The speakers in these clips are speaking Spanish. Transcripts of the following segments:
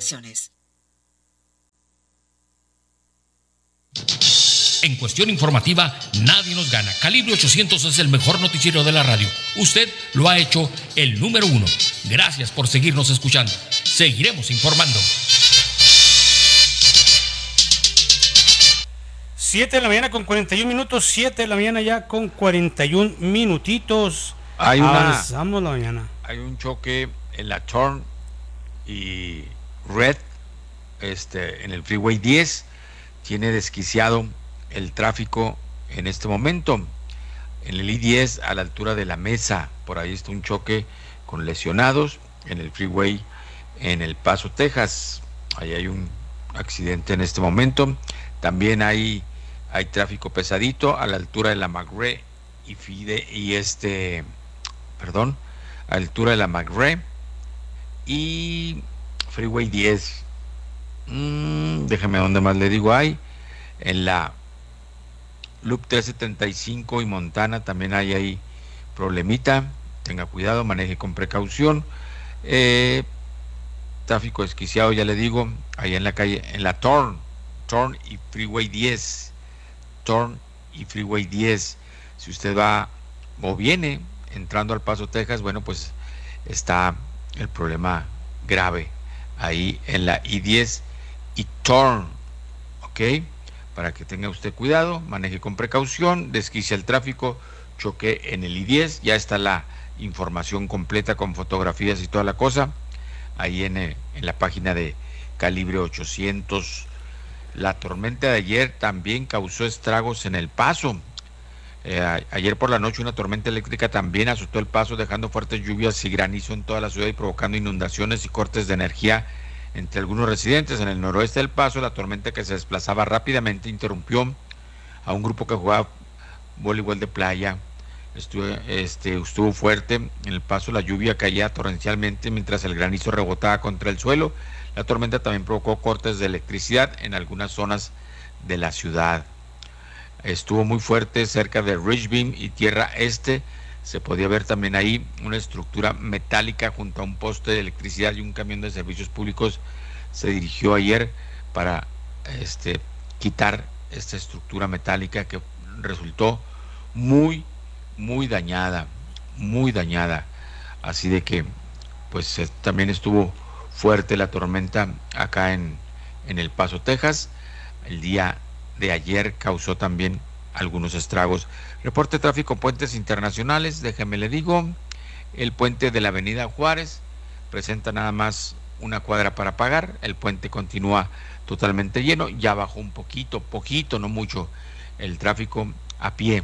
restricciones. En cuestión informativa, nadie nos gana. Calibre 800 es el mejor noticiero de la radio. Usted lo ha hecho el número 1. Gracias por seguirnos escuchando. Seguiremos informando. 7 de la mañana con 41 minutos. 7 de la mañana ya con 41 minutitos. Avanzamos la mañana. Hay un choque en la Thorn y Red, en el Freeway 10. Tiene desquiciado el tráfico en este momento. En el I-10 a la altura de la Mesa, por ahí está un choque con lesionados. En el Freeway en El Paso, Texas, ahí hay un accidente en este momento. También hay tráfico pesadito a la altura de la McRae a la altura de la McRae y Freeway 10. Déjame dónde más le digo, hay en la Loop 375 y Montana también hay ahí problemita. Tenga cuidado, maneje con precaución. Tráfico desquiciado, ya le digo, ahí en la calle, en la Thorn y Freeway 10. Thorn y Freeway 10. Si usted va o viene entrando al Paso, Texas, bueno, pues está el problema grave ahí en la I-10 y Thorn, ¿ok? Para que tenga usted cuidado, maneje con precaución, desquicia el tráfico, choque en el I-10, ya está la información completa con fotografías y toda la cosa, ahí en la página de Calibre 800. La tormenta de ayer también causó estragos en El Paso. Ayer por la noche una tormenta eléctrica también azotó El Paso, dejando fuertes lluvias y granizo en toda la ciudad y provocando inundaciones y cortes de energía entre algunos residentes. En el noroeste del Paso, la tormenta, que se desplazaba rápidamente, interrumpió a un grupo que jugaba voleibol de playa. Estuvo fuerte en El Paso, la lluvia caía torrencialmente mientras el granizo rebotaba contra el suelo. La tormenta también provocó cortes de electricidad en algunas zonas de la ciudad. Estuvo muy fuerte cerca de Richmond y Tierra Este. Se podía ver también ahí una estructura metálica junto a un poste de electricidad, y un camión de servicios públicos se dirigió ayer para quitar esta estructura metálica que resultó muy dañada. Así de que pues también estuvo fuerte la tormenta acá en El Paso, Texas. El día de ayer causó también algunos estragos. Reporte de tráfico, puentes internacionales, déjeme le digo, el puente de la Avenida Juárez presenta nada más una cuadra para pagar, el puente continúa totalmente lleno, ya bajó un poquito, no mucho, el tráfico a pie,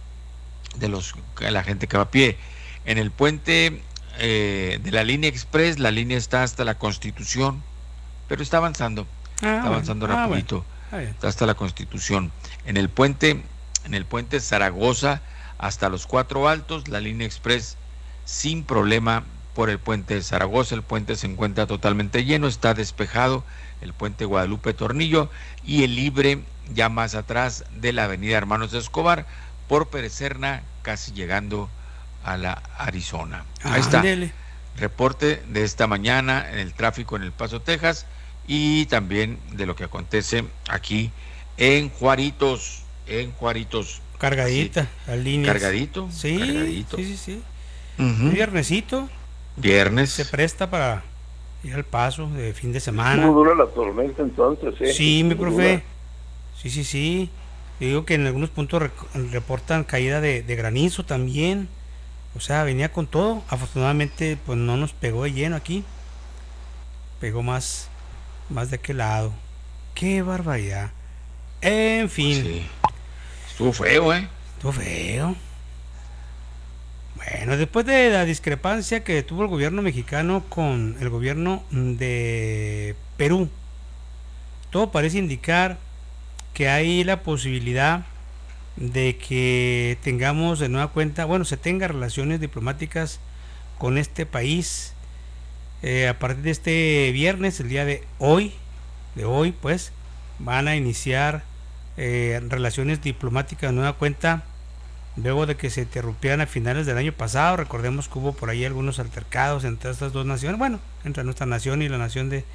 la gente que va a pie. En el puente de la línea Express, la línea está hasta la Constitución, pero está avanzando, rapidito. Está hasta la Constitución. En el puente Zaragoza hasta los Cuatro Altos, la línea Express sin problema por el puente de Zaragoza. El puente se encuentra totalmente lleno, está despejado el puente Guadalupe Tornillo, y el libre ya más atrás de la avenida Hermanos de Escobar por Perecerna, casi llegando a la Arizona. Ahí está. Reporte de esta mañana en el tráfico en El Paso, Texas, y también de lo que acontece aquí en Juaritos. Cargadita, sí. Las líneas. Cargadito. Sí. Viernesito. Viernes. Se presta para ir al Paso de fin de semana. ¿Cómo dura la tormenta entonces? Sí, mi profe. Sí. Digo que en algunos puntos reportan caída de granizo también. O sea, venía con todo. Afortunadamente, pues no nos pegó de lleno aquí. Pegó más de aquel lado. Qué barbaridad. En fin. Sí. Estuvo feo, Estuvo feo. Bueno, después de la discrepancia que tuvo el gobierno mexicano con el gobierno de Perú, todo parece indicar que hay la posibilidad de que tengamos de nueva cuenta, se tenga relaciones diplomáticas con este país a partir de este viernes, el día de hoy pues van a iniciar relaciones diplomáticas de nueva cuenta, luego de que se interrumpieran a finales del año pasado. Recordemos que hubo por ahí algunos altercados entre estas dos naciones, entre nuestra nación y la nación de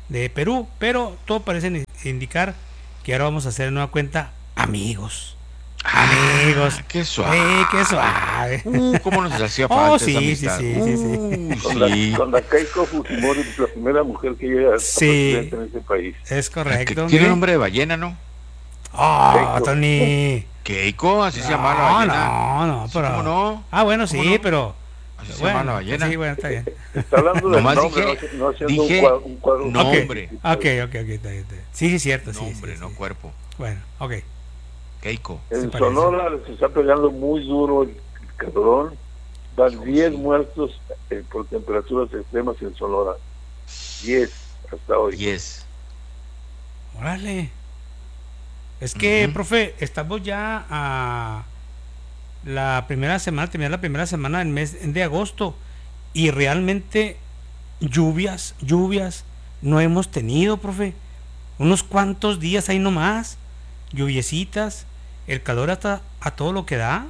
de Perú, pero todo parece indicar que ahora vamos a hacer nueva cuenta amigos. Amigos. Qué suave. Qué suave. ¿Cómo nos hacía falta esa sí, amistad? sí. Con la Keiko Fujimori, la primera mujer que llega a presidente en ese país. Es correcto. Tiene nombre de ballena, ¿no? Oh, Tony. Keiko, así se llama la ballena. No, pero. ¿Cómo no? Ah, bueno, sí, no? pero. Así se llama la ballena. Sí, bueno, está bien. Está hablando del Nomás nombre, dije- no haciendo dije un cuadro. nombre. Ok, está bien. Sí, cierto, sí. Nombre, sí, no sí. cuerpo. Bueno, ok. Keiko. En parece. Sonora les está pegando muy duro el calorón. Van 10 muertos por temperaturas extremas en Sonora. 10 hasta hoy. 10. Órale. Es que, Ujú. profe, estamos ya a la primera semana, terminar la primera semana del mes de agosto y realmente lluvias no hemos tenido, profe. Unos cuantos días ahí nomás, lluviecitas, el calor hasta a todo lo que da.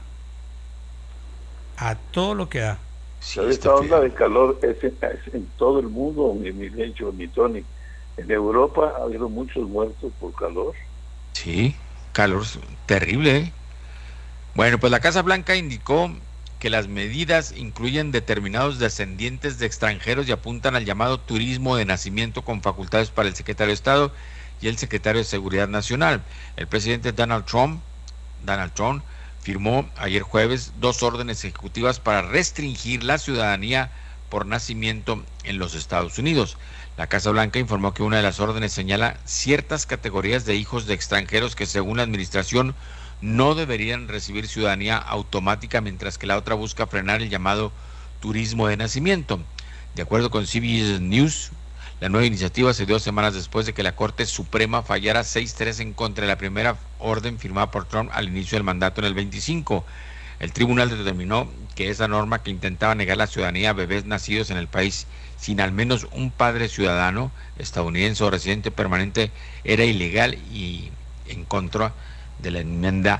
A todo lo que da. Sí, Pero está esta onda feo. de calor es en todo el mundo, mi Lencho, mi Tony. En Europa ha habido muchos muertos por calor. Sí, calor terrible, ¿eh? Bueno, pues la Casa Blanca indicó que las medidas incluyen determinados descendientes de extranjeros y apuntan al llamado turismo de nacimiento con facultades para el secretario de Estado y el secretario de Seguridad Nacional. El presidente Donald Trump firmó ayer jueves 2 órdenes ejecutivas para restringir la ciudadanía por nacimiento en los Estados Unidos. La Casa Blanca informó que una de las órdenes señala ciertas categorías de hijos de extranjeros que según la administración no deberían recibir ciudadanía automática, mientras que la otra busca frenar el llamado turismo de nacimiento. De acuerdo con CBS News, la nueva iniciativa se dio semanas después de que la Corte Suprema fallara 6-3 en contra de la primera orden firmada por Trump al inicio del mandato en el 25. El tribunal determinó que esa norma que intentaba negar la ciudadanía a bebés nacidos en el país sin al menos un padre ciudadano estadounidense o residente permanente era ilegal y en contra de la enmienda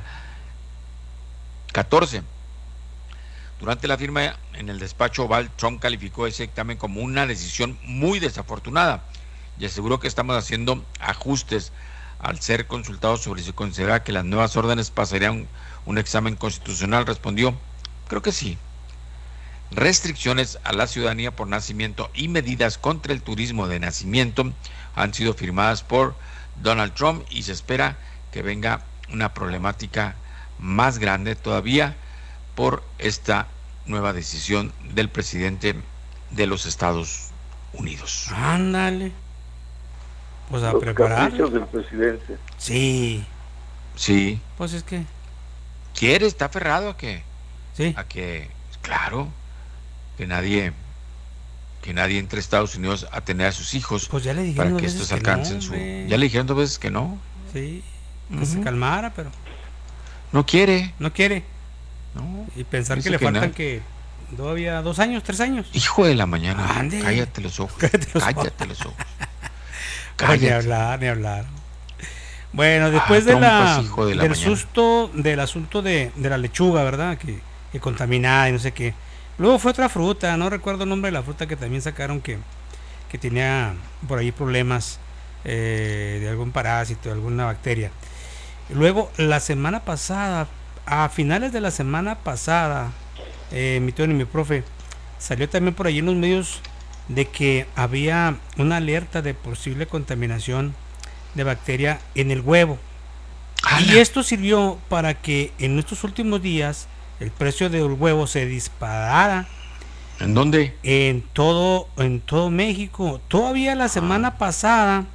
14. Durante la firma en el despacho Oval, Trump calificó ese dictamen como una decisión muy desafortunada y aseguró que estamos haciendo ajustes. Al ser consultado sobre si considera que las nuevas órdenes pasarían un examen constitucional, respondió: creo que sí. Restricciones a la ciudadanía por nacimiento y medidas contra el turismo de nacimiento han sido firmadas por Donald Trump y se espera que venga una problemática más grande todavía por esta nueva decisión del presidente de los Estados Unidos. Ándale. Pues a Los preparar. caprichos del presidente. Sí. Sí, Pues es que. quiere, está aferrado Sí. a que, claro, que nadie entre a Estados Unidos a tener a sus hijos Pues ya le dijeron para dos que veces estos que no, alcancen su... hombre. Ya le dijeron 2 veces que no. Sí. Que se calmara, pero No quiere. no quiere. No. Y pensar Dice que le que faltan no. que todavía 2 años, 3 años. Hijo de la mañana. Ande. Cállate los ojos. Cállate los ojos. Cállate los ojos. Ay, ni Cállate. hablar. Bueno, después de trompas, hijo de la del mañana. susto del asunto de la lechuga, ¿verdad? Que contaminada y no sé qué. Luego fue otra fruta, no recuerdo el nombre de la fruta que también sacaron que tenía por ahí problemas de algún parásito, de alguna bacteria. Luego, la semana pasada, a finales de la semana pasada, mi tío y mi profe, salió también por ahí en los medios de que había una alerta de posible contaminación de bacteria en el huevo. Y esto sirvió para que en estos últimos días el precio del huevo se disparara ¿En dónde? en todo México. Todavía la semana pasada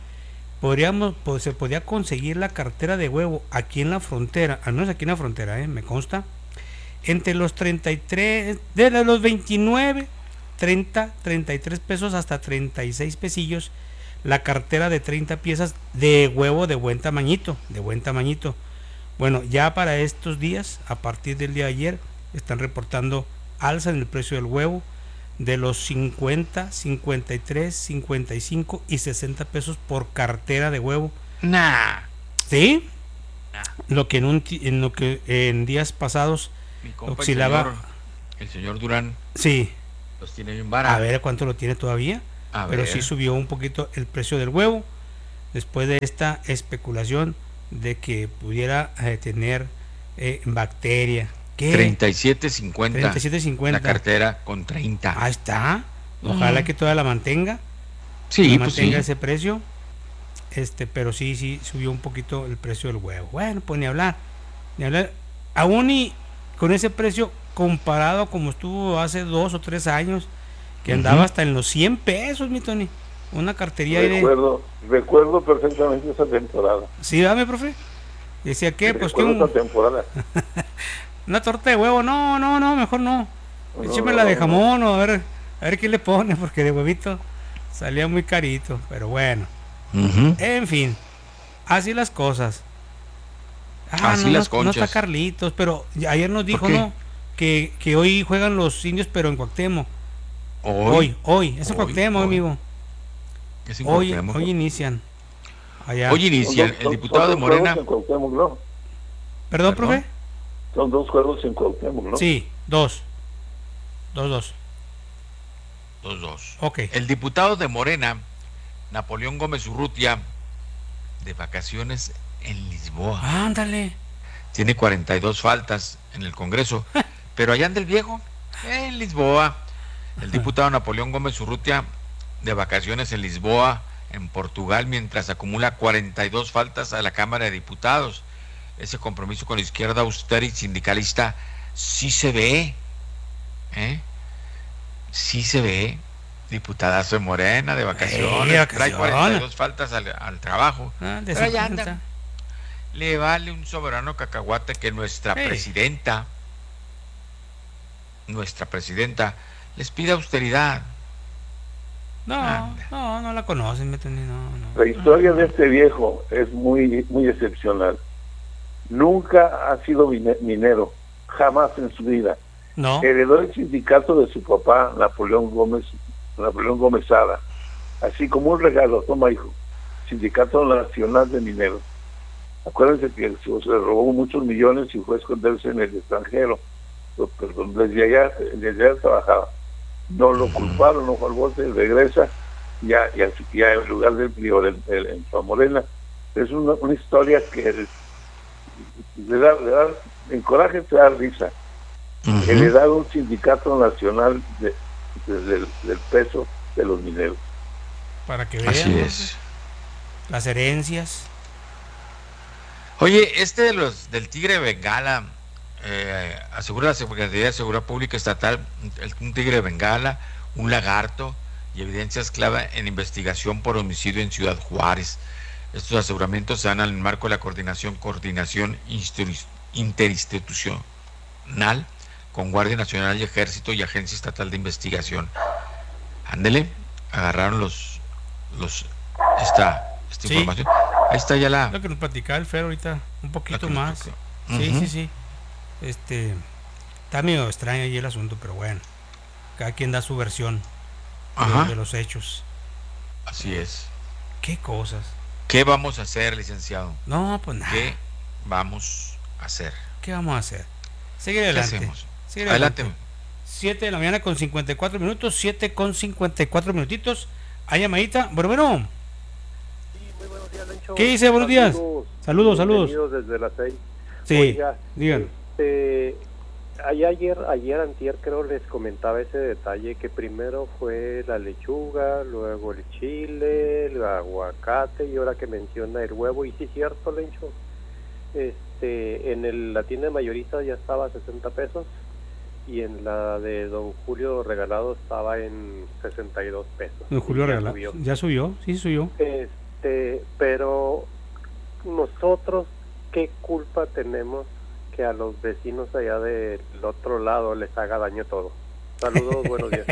se podía conseguir la cartera de huevo aquí en la frontera, al menos aquí en la frontera, me consta, entre los 33, de los 29, 30, 33 pesos hasta 36 pesillos, la cartera de 30 piezas de huevo de buen tamañito. Bueno, ya para estos días, a partir del día de ayer, están reportando alza en el precio del huevo de los 50, 53, 55 y 60 pesos por cartera de huevo. Nah. ¿Sí? Lo que en días pasados Mi compa, oscilaba. el señor Durán Sí. los tiene bien baratos. A ver cuánto lo tiene todavía. pero ver. sí subió un poquito el precio del huevo después de esta especulación de que pudiera tener bacteria. ¿Qué? 37.50. 37.50. La cartera con 30. Ahí está. Ojalá que toda la mantenga. Sí, la pues mantenga sí. ese precio. Pero sí subió un poquito el precio del huevo. Bueno, pues ni hablar. Ni hablar. Aún y con ese precio comparado como estuvo hace 2 o 3 años, que andaba hasta en los 100 pesos, mi Tony. Una cartería ahí de... Recuerdo perfectamente esa temporada. Sí, dame, profe. Decía, ¿qué? Pues que Recuerdo esa temporada. una torta de huevo. No, mejor no. Écheme la de jamón o a ver qué le pone, porque de huevito salía muy carito. Pero bueno. En fin, así las cosas. Así las conchas. No está Carlitos, pero ayer nos dijo, ¿no? Que hoy juegan los indios, pero en Cuauhtémoc. Hoy. Es en Cuauhtémoc, amigo. Es en Hoy Cuauhtémoc. inician. Allá. Hoy inician. El diputado de Morena. Perdón, profe. Son 2 juegos en Cuauhtémoc, ¿no? Sí, 2. 2. Ok. El diputado de Morena, Napoleón Gómez Urrutia, de vacaciones en Lisboa. Ándale. Tiene 42 faltas en el Congreso, pero allá anda el viejo, en Lisboa. El diputado Napoleón Gómez Urrutia, de vacaciones en Lisboa, en Portugal, mientras acumula 42 faltas a la Cámara de Diputados. Ese compromiso con la izquierda austera y sindicalista sí se ve, sí se ve. Diputadazo de Morena, de vacaciones, trae 42 faltas al trabajo. Pero allá anda. Le vale un soberano cacahuate que nuestra presidenta les pida austeridad. No la conocen, no. La historia de este viejo es muy excepcional. Nunca ha sido minero, jamás en su vida. No. Heredó el sindicato de su papá, Napoleón Gómez Sada, así como un regalo. Toma, hijo, Sindicato Nacional de Mineros. Acuérdense que se robó muchos millones y fue a esconderse en el extranjero, pero desde allá trabajaba. No lo culparon, no fue al bote, regresa ya en lugar del prior en Morena. Es una historia que le da en coraje, te da risa. Le da un sindicato nacional del peso de los mineros. Para que vean. Así es. Las herencias. Oye, del tigre de Bengala, asegura la Secretaría de Seguridad Pública Estatal, un tigre de Bengala, un lagarto y evidencias clave en investigación por homicidio en Ciudad Juárez. Estos aseguramientos se dan en el marco de la coordinación interinstitucional con Guardia Nacional y Ejército y Agencia Estatal de Investigación. Ándele, agarraron esta información. Ahí está ya lo que nos platicaba el Fer ahorita, un poquito más. Sí. Está medio extraño ahí el asunto, pero bueno, cada quien da su versión de los hechos. Así es. ¿Qué cosas? ¿Qué vamos a hacer, licenciado? No, pues nada. ¿Qué vamos a hacer? Sigue adelante. ¿Qué hacemos? Adelante. 7 de la mañana con 54 minutos, 7 con 54 minutitos. Hay llamadita. Bueno. Sí, muy buenos días, Lencho. ¿Qué dice? Buenos días. Saludos. Desde las 6. Sí, oiga, digan. Ayer antier creo les comentaba ese detalle que primero fue la lechuga, luego el chile, el aguacate y ahora que menciona el huevo. Y sí es cierto, Lencho, en la tienda mayorista ya estaba a 60 pesos y en la de Don Julio Regalado estaba en 62 pesos. Don Julio Regalado ya subió, sí subió. Pero nosotros ¿qué culpa tenemos que a los vecinos allá del otro lado les haga daño todo? Saludos, buenos días.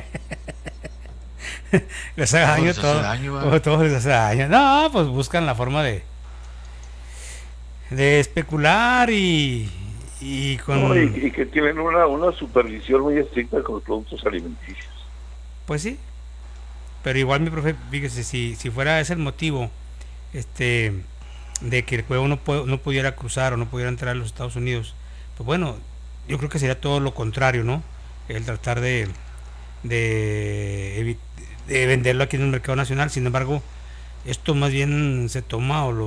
Les haga daño todo. Todos les hace daño. No, pues buscan la forma de especular y que tienen una supervisión muy estricta con los productos alimenticios. Pues sí. Pero igual, mi profe, fíjese, si fuera ese el motivo, de que el huevo no pudiera cruzar o no pudiera entrar a los Estados Unidos, pues bueno, yo creo que sería todo lo contrario, ¿no? El tratar de venderlo aquí en el mercado nacional. Sin embargo, esto más bien se toma o lo